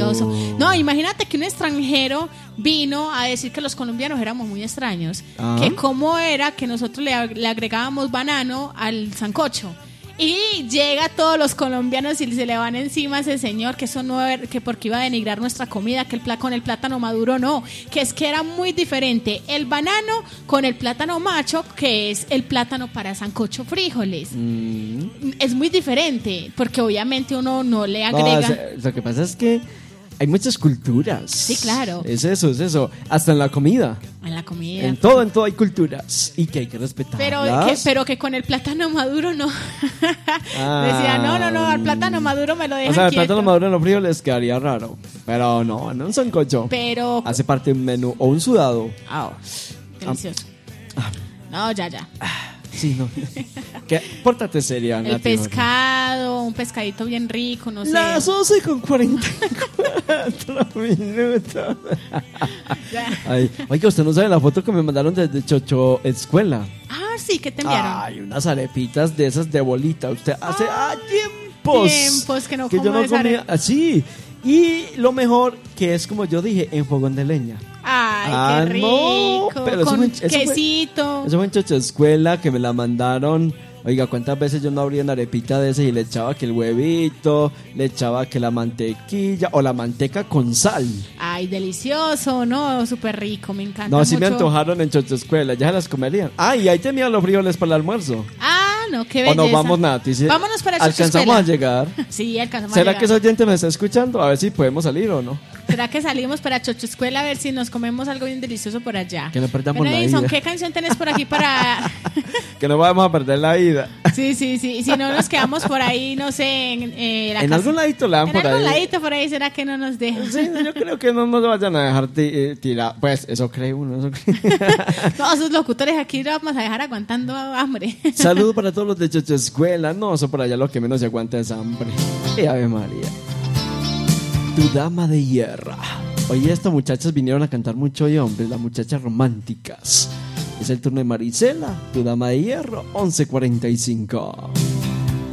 delicioso. No, imagínate que un extranjero vino a decir que los colombianos éramos muy extraños. Que cómo era que nosotros le agregábamos banano al sancocho. Y llega a todos los colombianos y se le van encima a ese señor que eso no, que porque iba a denigrar nuestra comida, que con el plátano maduro no, que es que era muy diferente el banano con el plátano macho, que es el plátano para sancocho frijoles. Es muy diferente, porque obviamente uno no le agrega. No, lo que pasa es que hay muchas culturas. Sí, claro. Es eso. Hasta en la comida. En la comida. En todo hay culturas. Y que hay que respetarlas. Pero que con el plátano maduro no. Decía, no, al plátano maduro me lo dejan quieto. O sea, el quieto. plátano maduro en los frijoles les quedaría raro. Pero no un sancocho. Pero hace parte de un menú. O un sudado. Delicioso. No, ya. Sí, no. Pórtate seria, El pescado, un pescadito bien rico, no sé. Las 11:44 minutos. Ay, oiga, usted no sabe la foto que me mandaron desde Chocho Escuela. Sí, ¿qué te enviaron? Ay, unas arepitas de esas de bolita. Usted hace tiempos que no como yo no comía así. Y lo mejor que es, como yo dije, en fogón de leña. Ay, qué rico. No, pero con eso quesito. Eso fue en Chocho Escuela que me la mandaron. Oiga, ¿cuántas veces yo no abría una arepita de ese y le echaba que el huevito, le echaba que la mantequilla o la manteca con sal? Ay, delicioso, ¿no? Súper rico, me encanta. No, sí mucho. me antojaron en Chocho Escuela, ya se las comerían. Y ahí tenían los frijoles para el almuerzo. No, qué belleza. O nos vamos, Nati. ¿Sí? Vámonos para Chocho ¿Alcanzamos Escuela? a llegar? Sí, alcanzamos a llegar. ¿Será que ese oyente me está escuchando? A ver si podemos salir o no. ¿Será que salimos para Chocho Escuela a ver si nos comemos algo bien delicioso por allá? Que no perdamos la Edison, ida. ¿qué canción tenés por aquí para...? Que no vamos a perder la ida. Sí. Y si no nos quedamos por ahí, no sé, en la en casa. Algún ladito la dan por ahí. En algún ladito por ahí, ¿será que no nos dejan? Sí, yo creo que no nos vayan a dejar tirar. Pues eso cree uno. No, esos locutores aquí lo vamos a dejar aguantando hambre. Saludos para todos los de Chocho Escuela. No, eso por allá lo que menos se aguanta es hambre. Y Ave María. Tu dama de hierro. Oye, estas muchachas vinieron a cantar mucho hoy, hombre. Las muchachas románticas. Es el turno de Marisela, tu dama de hierro, 11:45.